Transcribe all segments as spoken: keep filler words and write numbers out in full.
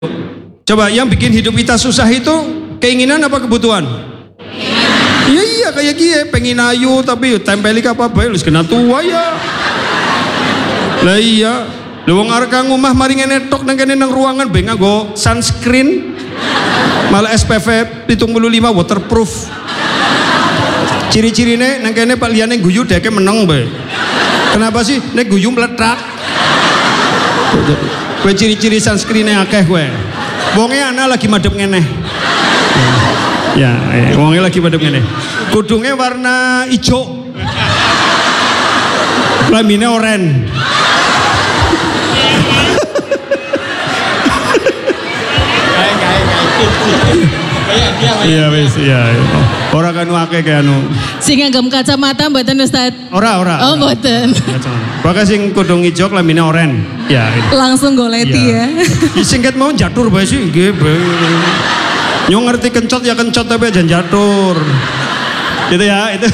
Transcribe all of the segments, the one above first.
Coba yang bikin hidup kita susah itu keinginan apa kebutuhan? Iya iya kayak gie, pengen ayu tapi tempeli apa bae wis kena tua ya. Lah iya, lha wong arek kang omah mari ngene tok nang kene nang ruangan be nganggo sunscreen. Malah S P F tujuh puluh lima waterproof. Ciri-cirine nang kene Pak liyane guyu deke meneng bae. Kenapa sih nek guyu meledak? Kowe ciri-ciri sunscreen-e akeh kowe. Wonge ana lagi madhep ngene. Ya, eh, wonge lagi madhep ngene. Kudunge warna ijo. Klamine oren. Iya wis iya. Ora kanu akeh kaya anu. Sing ngagem kacamata mboten Ustaz? Ora ora. Oh mboten. Pokoke sing kudung ijo klamine oren. Ya. Langsung goleti ya. Ya singkat mau jatur bae sih nggih bae. Nyong ngerti kencot ya kencot tapi aja jatur. Gitu ya itu.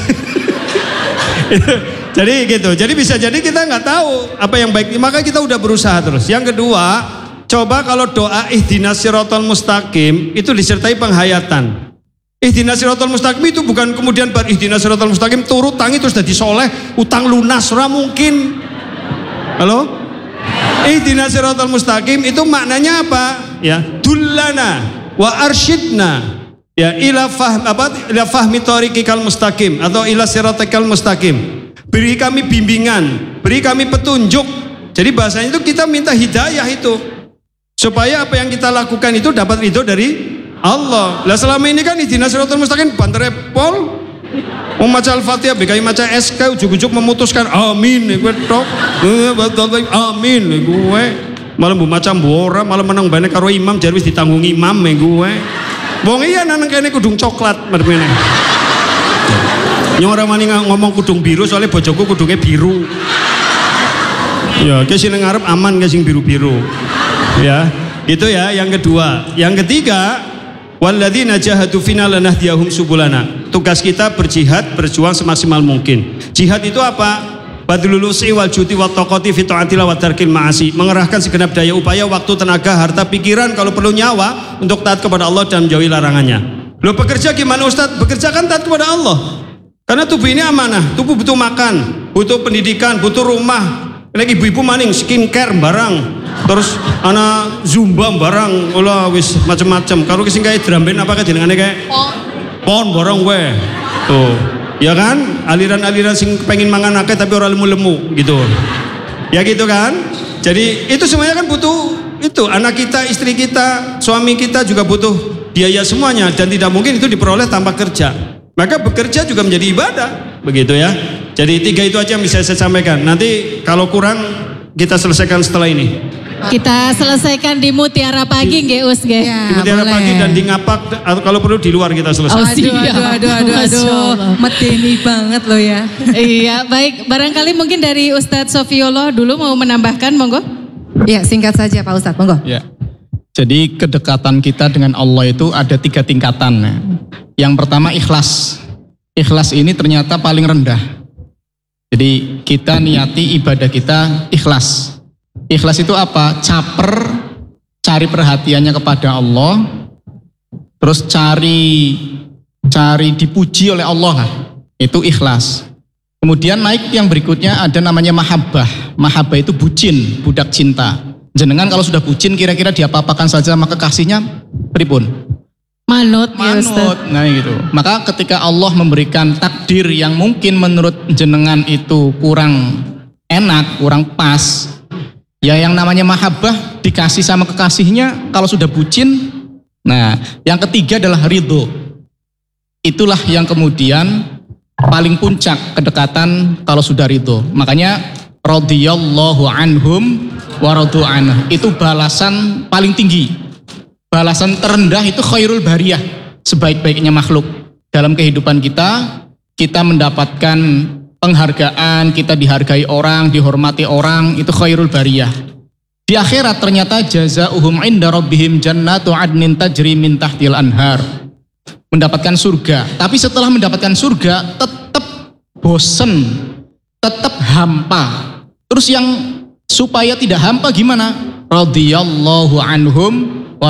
Jadi gitu. Jadi bisa jadi kita nggak tahu apa yang baik. Maka kita udah berusaha terus. Yang kedua, coba kalau doa ihdinas siratal mustaqim itu disertai penghayatan. Ihdinas siratal mustaqim itu bukan kemudian bar ihdinas siratal mustaqim turut tangi terus jadi soleh utang lunas ora mungkin. Halo? Ihdinas siratal mustaqim itu maknanya apa? Ya, dullana wa arsyidna ya ila fahm apa ila fahmi tariqikal mustaqim atau ila siratikal mustaqim. Beri kami bimbingan, beri kami petunjuk. Jadi bahasanya itu kita minta hidayah itu. Supaya apa yang kita lakukan itu dapat ridho dari Allah. Lah selama ini kan ihdinas siratal mustaqim bantere pol membaca Al-Fatihah bekai maca S K ujug-ujug memutuskan amin kowe tok. Amin kowe. Malah mbok maca mbora malah menang banyak karo imam jar wis ditanggung imam kowe. Wong iya nang kene kudung coklat madhep ngene. Nyong ora wani ngomong kudung biru soalnya bojoku kudungnya biru. Ya, ke sing ngarep aman ke sing biru-biru. Ya, itu ya yang kedua. Yang ketiga, walladzina jahadu fina lanahdiyahum subulana. Tugas kita berjihad, berjuang semaksimal mungkin. Jihad itu apa? Badlul us'i wal judi wat taqati fi ta'atillah wa tarkil ma'asi. Mengerahkan segenap daya upaya, waktu, tenaga, harta, pikiran, kalau perlu nyawa untuk taat kepada Allah dan menjauhi larangannya. Lo bekerja gimana Ustaz? Bekerja kan taat kepada Allah. Karena tubuh ini amanah, tubuh butuh makan, butuh pendidikan, butuh rumah. Lagi ibu-ibu maning skincare barang, terus anak zumba barang, olah wis macam-macam. Kalau kesing kayak drum band apa jenengane kayak pon, pon barang gue, tuh, ya kan? Aliran-aliran sing pengen mangan akeh tapi orang lemu-lemu gitu, ya gitu kan? Jadi itu semuanya kan butuh itu anak kita, istri kita, suami kita juga butuh biaya semuanya dan tidak mungkin itu diperoleh tanpa kerja. Maka bekerja juga menjadi ibadah, begitu ya. Jadi tiga itu aja yang bisa saya sampaikan. Nanti kalau kurang kita selesaikan setelah ini. Kita selesaikan di Mutiara Pagi nggih Us nggih. Ya, di Mutiara boleh. Pagi dan di Ngapak atau kalau perlu di luar kita selesaikan. Oh, aduh, aduh, aduh, aduh, aduh. Medeni banget loh ya. Iya, baik. Barangkali mungkin dari Ustadz Sofiullah dulu mau menambahkan, monggo. Ya, singkat saja Pak Ustadz, monggo. Ya. Jadi kedekatan kita dengan Allah itu ada tiga tingkatan. Yang pertama ikhlas. Ikhlas ini ternyata paling rendah. Jadi kita niati ibadah kita ikhlas. Ikhlas itu apa? Caper, cari perhatiannya kepada Allah, terus cari cari dipuji oleh Allah. Itu ikhlas. Kemudian naik yang berikutnya ada namanya mahabbah. Mahabbah itu bucin, budak cinta. Jenengan kalau sudah bucin kira-kira diapa-apakan saja sama kekasihnya pripun? Manut, manut, nah gitu. Maka ketika Allah memberikan takdir yang mungkin menurut jenengan itu kurang enak, kurang pas, ya yang namanya mahabbah dikasih sama kekasihnya kalau sudah bucin. Nah, yang ketiga adalah ridho. Itulah yang kemudian paling puncak kedekatan kalau sudah ridho. Makanya radhiyallahu anhum wa radu anhu. Itu balasan paling tinggi. Balasan terendah itu khairul bariyah, sebaik-baiknya makhluk. Dalam kehidupan kita, kita mendapatkan penghargaan, kita dihargai orang, dihormati orang, itu khairul bariyah. Di akhirat ternyata jazaohum inda rabbihim jannatu adnin tajri min tahtil anhar. Mendapatkan surga, tapi setelah mendapatkan surga tetap bosen, tetap hampa. Terus yang supaya tidak hampa gimana? radhiyallahu anhum